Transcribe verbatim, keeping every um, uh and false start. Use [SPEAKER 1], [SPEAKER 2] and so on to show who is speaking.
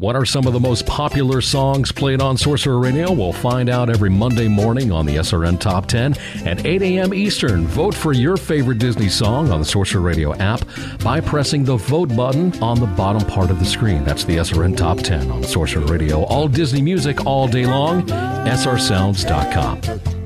[SPEAKER 1] What are some of the most popular songs played on Sorcerer Radio? We'll find out every Monday morning on the S R N Top ten at eight a.m. Eastern. Vote for your favorite Disney song on the Sorcerer Radio app by pressing the vote button on the bottom part of the screen. That's the S R N Top ten on Sorcerer Radio. All Disney music all day long. S R sounds dot com.